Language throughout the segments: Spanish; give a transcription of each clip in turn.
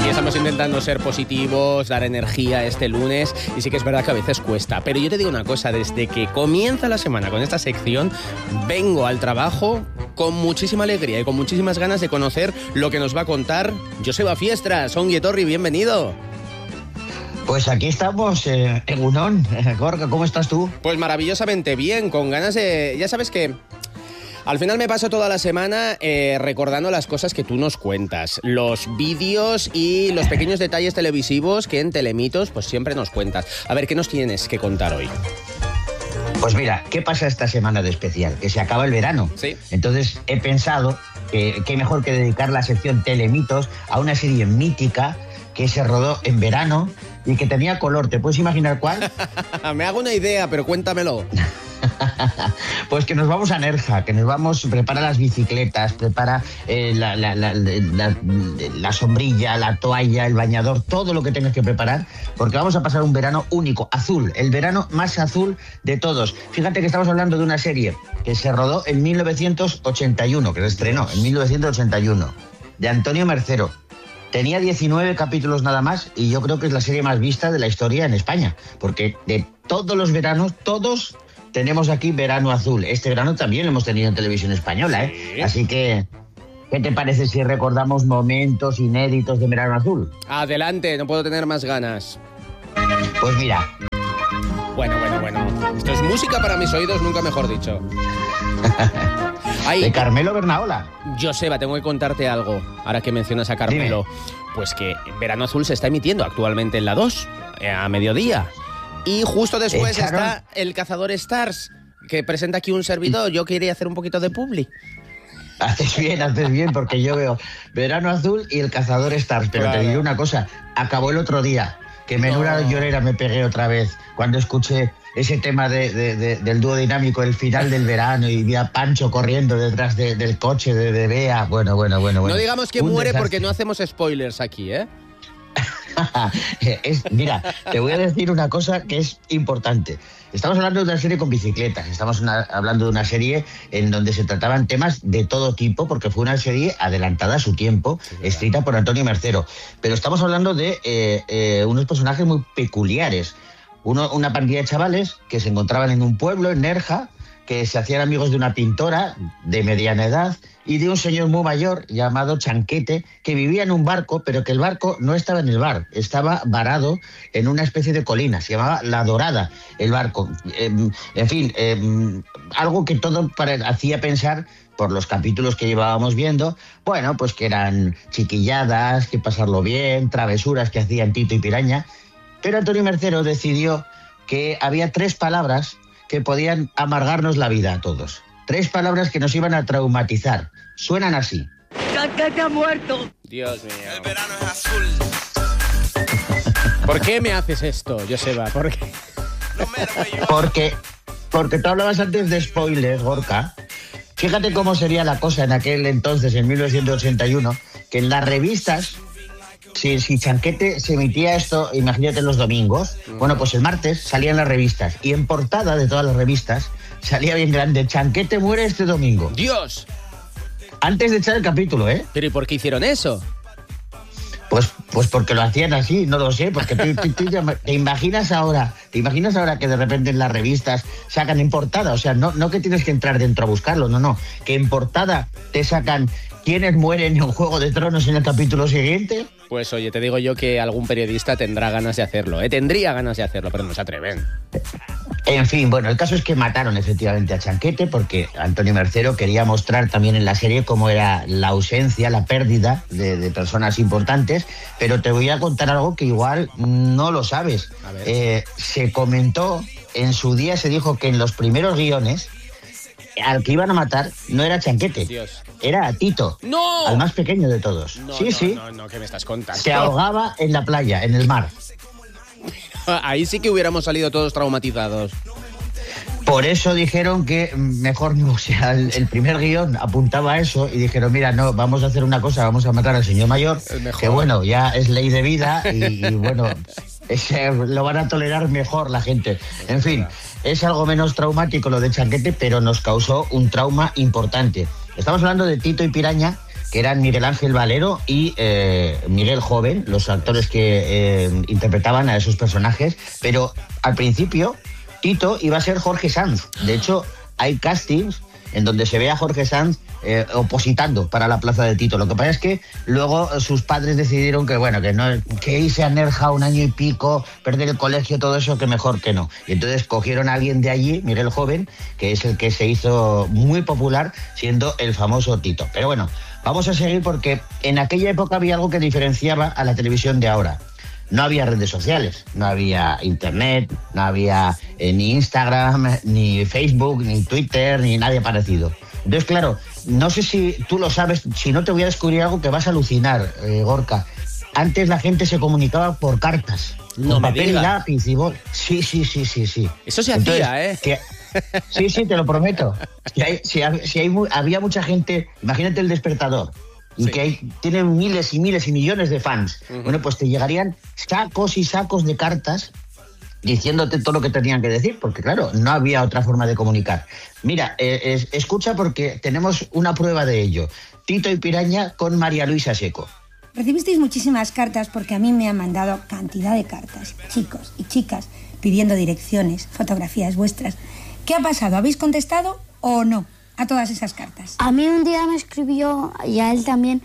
Y estamos intentando ser positivos, dar energía este lunes, y sí que es verdad que a veces cuesta. Pero yo te digo una cosa, desde que comienza la semana con esta sección, vengo al trabajo con muchísima alegría y con muchísimas ganas de conocer lo que nos va a contar Joseba Fiestras. Ongi etorri, bienvenido. Pues aquí estamos, Egunon. Gorka, ¿cómo estás tú? Pues maravillosamente bien, con ganas de... Ya sabes que al final me paso toda la semana recordando las cosas que tú nos cuentas, los vídeos y los pequeños detalles televisivos que en Telemitos pues siempre nos cuentas. A ver, ¿qué nos tienes que contar hoy? Pues mira, ¿qué pasa esta semana de especial? Que se acaba el verano. Sí. Entonces he pensado que qué mejor que dedicar la sección Telemitos a una serie mítica que se rodó en verano y que tenía color. ¿Te puedes imaginar cuál? Me hago una idea, pero cuéntamelo. Pues que nos vamos a Nerja, que nos vamos, prepara las bicicletas, prepara la sombrilla, la toalla, el bañador, todo lo que tengas que preparar, porque vamos a pasar un verano único, azul, el verano más azul de todos. Fíjate que estamos hablando de una serie que se rodó en 1981, que se estrenó en 1981, de Antonio Mercero. Tenía 19 capítulos nada más y yo creo que es la serie más vista de la historia en España, porque de todos los veranos, todos tenemos aquí verano azul. Este verano también lo hemos tenido en televisión española, ¿eh? Sí. Así que, ¿qué te parece si recordamos momentos inéditos de verano azul? Adelante, no puedo tener más ganas. Pues mira. Bueno. Esto es música para mis oídos, nunca mejor dicho. De Carmelo Bernaola. Joseba, tengo que contarte algo, ahora que mencionas a Carmelo. Dime. Pues que Verano Azul se está emitiendo actualmente en la 2, a mediodía. Y justo después está El Cazador Stars, que presenta aquí un servidor. Yo quería hacer un poquito de publi. Haces bien, porque yo veo Verano Azul y El Cazador Stars. Pero claro, te diré una cosa, acabó el otro día, que menuda llorera me pegué otra vez cuando escuché ese tema del dúo dinámico, el final del verano, y vi a Pancho corriendo detrás del coche de Bea. Bueno. No digamos que muere desastre, porque no hacemos spoilers aquí, ¿eh? Mira, te voy a decir una cosa que es importante. Estamos hablando de una serie con bicicletas, estamos hablando de una serie en donde se trataban temas de todo tipo, porque fue una serie adelantada a su tiempo, sí, escrita por Antonio Mercero. Pero estamos hablando de unos personajes muy peculiares. Una pandilla de chavales que se encontraban en un pueblo, en Nerja, que se hacían amigos de una pintora de mediana edad y de un señor muy mayor llamado Chanquete, que vivía en un barco, pero que el barco no estaba en el bar, estaba varado en una especie de colina, se llamaba La Dorada el barco. En fin, algo que todo hacía pensar, por los capítulos que llevábamos viendo, bueno, pues que eran chiquilladas, que pasarlo bien, travesuras que hacían Tito y Piraña. Pero Antonio Mercero decidió que había 3 palabras que podían amargarnos la vida a todos. 3 palabras que nos iban a traumatizar. Suenan así. ¡Cácate ha muerto! Dios mío. El verano es azul. ¿Por qué me haces esto, Joseba? ¿Por qué? Porque tú hablabas antes de spoilers, Gorka. Fíjate cómo sería la cosa en aquel entonces, en 1981, que en las revistas... Si Chanquete se emitía esto, imagínate los domingos, bueno, pues el martes salían las revistas y en portada de todas las revistas salía bien grande: Chanquete muere este domingo. ¡Dios! Antes de echar el capítulo, ¿eh? ¿Pero y por qué hicieron eso? Pues porque lo hacían así, no lo sé, porque tú te imaginas ahora que de repente en las revistas sacan en portada, o sea, no que tienes que entrar dentro a buscarlo, no, que en portada te sacan quiénes mueren en Juego de Tronos en el capítulo siguiente. Pues oye, te digo yo que algún periodista tendrá ganas de hacerlo, tendría ganas de hacerlo, pero no se atreven. En fin, bueno, el caso es que mataron efectivamente a Chanquete porque Antonio Mercero quería mostrar también en la serie cómo era la ausencia, la pérdida de personas importantes, pero te voy a contar algo que igual no lo sabes. A ver. Se comentó, en su día se dijo que en los primeros guiones al que iban a matar no era Chanquete, Dios. Era a Tito, ¡No! Al más pequeño de todos. No, sí. No, ¿qué me estás contando? Se ahogaba en la playa, en el mar. Ahí sí que hubiéramos salido todos traumatizados. Por eso dijeron que mejor no, o sea, el primer guión apuntaba a eso y dijeron, mira, no, vamos a hacer una cosa, vamos a matar al señor mayor, que bueno, ya es ley de vida y bueno, lo van a tolerar mejor la gente. En fin, es algo menos traumático lo de Chanquete, pero nos causó un trauma importante. Estamos hablando de Tito y Piraña, que eran Miguel Ángel Valero y Miguel Joven, los actores que interpretaban a esos personajes, pero al principio Tito iba a ser Jorge Sanz. De hecho, hay castings en donde se ve a Jorge Sanz opositando para la plaza de Tito. Lo que pasa es que luego sus padres decidieron que irse a Nerja un año y pico, perder el colegio, todo eso, que mejor que no. Y entonces cogieron a alguien de allí, Miguel Joven, que es el que se hizo muy popular siendo el famoso Tito. Pero bueno, vamos a seguir porque en aquella época había algo que diferenciaba a la televisión de ahora. No había redes sociales, no había internet, no había ni Instagram, ni Facebook, ni Twitter, ni nadie parecido. Entonces, claro, no sé si tú lo sabes, si no te voy a descubrir algo que vas a alucinar, Gorka. Antes la gente se comunicaba por cartas, no con me papel diga. y lápiz y bol. Sí. Eso se Entonces, hacía, ¿eh? Sí, te lo prometo. Había mucha gente, imagínate El Despertador, y Sí. que tienen miles y miles y millones de fans. Uh-huh. Bueno, pues te llegarían sacos y sacos de cartas diciéndote todo lo que tenían que decir, porque claro, no había otra forma de comunicar. Mira, escucha porque tenemos una prueba de ello. Tito y Piraña con María Luisa Seco. Recibisteis muchísimas cartas porque a mí me han mandado cantidad de cartas, chicos y chicas, pidiendo direcciones, fotografías vuestras. ¿Qué ha pasado? ¿Habéis contestado o no a todas esas cartas? A mí un día me escribió, y a él también,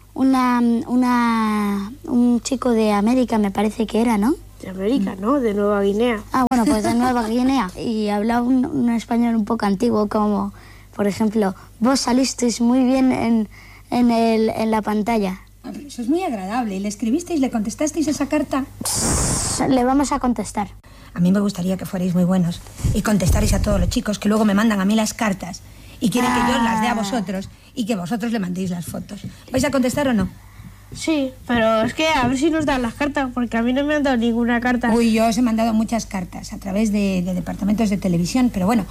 un chico de América, me parece que era, ¿no? De América, ¿no? De Nueva Guinea. Ah, bueno, pues de Nueva Guinea. Y hablaba un español un poco antiguo, como, por ejemplo, vos salisteis muy bien en la pantalla. Eso es muy agradable. ¿Le escribisteis, le contestasteis esa carta? Le vamos a contestar. A mí me gustaría que fuerais muy buenos y contestarais a todos los chicos que luego me mandan a mí las cartas y quieren que yo las dé a vosotros y que vosotros le mandéis las fotos. ¿Vais a contestar o no? Sí, pero es que a ver si nos dan las cartas, porque a mí no me han dado ninguna carta. Uy, yo os he mandado muchas cartas a través de departamentos de televisión, pero bueno.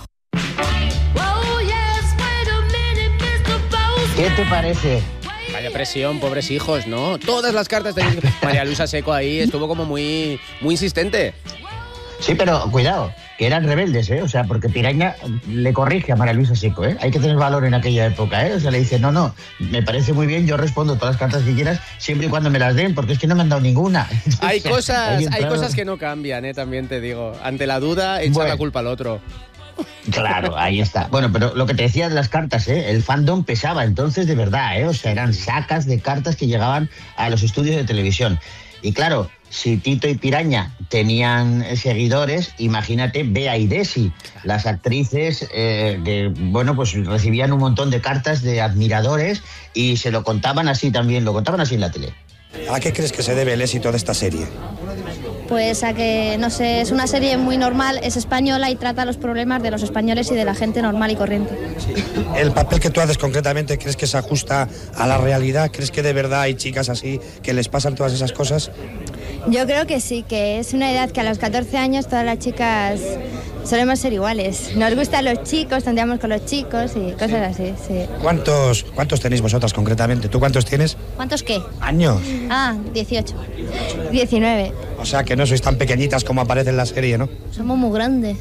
¿Qué te parece? Vaya presión, pobres hijos, ¿no? Todas las cartas de María Luisa Seco ahí estuvo como muy insistente. Sí, pero cuidado, que eran rebeldes, ¿eh? O sea, porque Piraña le corrige a María Luisa Seco, ¿eh? Hay que tener valor en aquella época, ¿eh? O sea, le dice, no, me parece muy bien, yo respondo todas las cartas que quieras, siempre y cuando me las den, porque es que no me han dado ninguna. Hay Entonces, cosas que no cambian, también te digo. Ante la duda, echa la culpa al otro. Claro, ahí está. Bueno, pero lo que te decía de las cartas, el fandom pesaba entonces de verdad, o sea, eran sacas de cartas que llegaban a los estudios de televisión. Y claro, si Tito y Piraña tenían seguidores, imagínate Bea y Desi, las actrices que, bueno, pues recibían un montón de cartas de admiradores y se lo contaban así también, lo contaban así en la tele. ¿A qué crees que se debe el éxito de esta serie? Pues a que, no sé, es una serie muy normal, es española y trata los problemas de los españoles y de la gente normal y corriente. ¿El papel que tú haces concretamente crees que se ajusta a la realidad? ¿Crees que de verdad hay chicas así que les pasan todas esas cosas? Yo creo que sí, que es una edad que a los 14 años todas las chicas solemos ser iguales. Nos gustan los chicos, tonteamos con los chicos y cosas así, sí. ¿Cuántos tenéis vosotras concretamente? ¿Tú cuántos tienes? ¿Cuántos qué? ¿Años? 18. 19. O sea que no sois tan pequeñitas como aparece en la serie, ¿no? Somos muy grandes.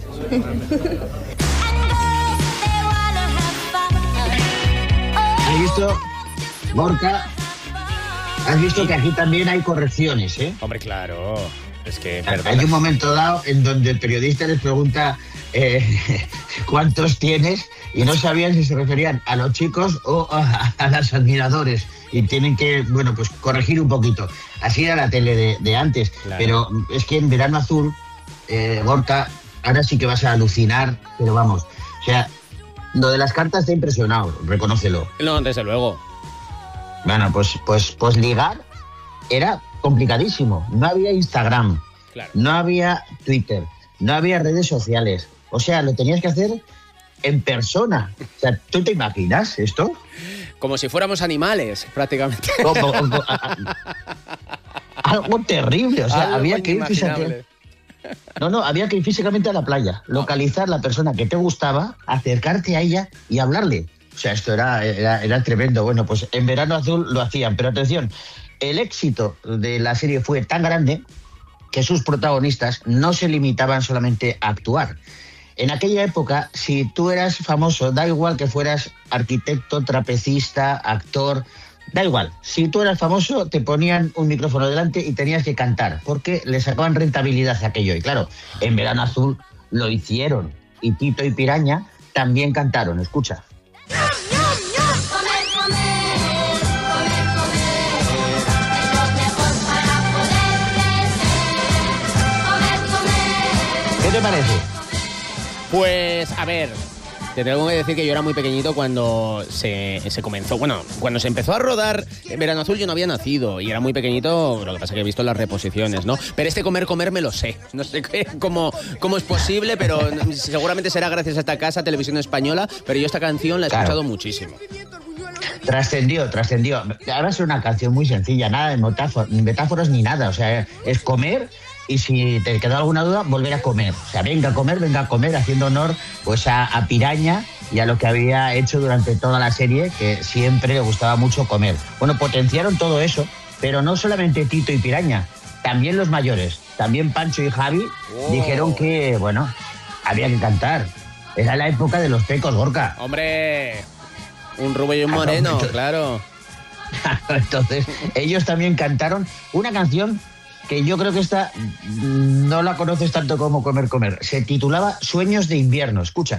¿Has visto, Gorka? ¿Has visto que aquí también hay correcciones, Hombre, claro. Es que, Hay un momento dado en donde el periodista les pregunta cuántos tienes y no sabían si se referían a los chicos o a los admiradores y tienen que, bueno, pues corregir un poquito. Así era la tele de antes, Claro. pero es que en Verano Azul, Gorka, ahora sí que vas a alucinar, pero vamos, o sea, lo de las cartas te ha impresionado, reconócelo. No, desde luego. Bueno, pues ligar era complicadísimo. No había Instagram, Claro. no había Twitter, no había redes sociales. O sea, lo tenías que hacer en persona. O sea, ¿tú te imaginas esto? Como si fuéramos animales, prácticamente. Algo terrible. O sea, Algo había que ir inimaginable. había que ir físicamente a la playa, localizar la persona que te gustaba, acercarte a ella y hablarle. O sea, esto era tremendo. Bueno, pues en Verano Azul lo hacían. Pero atención, el éxito de la serie fue tan grande que sus protagonistas no se limitaban solamente a actuar. En aquella época, si tú eras famoso, da igual que fueras arquitecto, trapecista, actor, Da igual, si tú eras famoso, te ponían un micrófono delante y tenías que cantar, porque le sacaban rentabilidad a aquello. Y claro, en Verano Azul lo hicieron. Y Tito y Piraña también cantaron, escucha. ¿Qué te parece? Pues, a ver, te tengo que decir que yo era muy pequeñito cuando se comenzó. Bueno, cuando se empezó a rodar Verano Azul yo no había nacido y era muy pequeñito, lo que pasa es que he visto las reposiciones, ¿no? Pero este comer me lo sé. No sé cómo es posible, pero seguramente será gracias a esta casa, Televisión Española, pero yo esta canción la he escuchado muchísimo. Trascendió. Ahora es una canción muy sencilla, nada de metáforas ni nada. O sea, es comer y si te queda alguna duda, volver a comer. O sea, venga a comer, haciendo honor pues a Piraña y a lo que había hecho durante toda la serie, que siempre le gustaba mucho comer. Bueno, potenciaron todo eso, pero no solamente Tito y Piraña, también los mayores, también Pancho y Javi dijeron que, bueno, había que cantar. Era la época de los pecos, Gorka. ¡Hombre! Un rubio y un moreno, claro. Entonces, ellos también cantaron una canción que yo creo que esta no la conoces tanto como Comer. Se titulaba Sueños de invierno. Escucha.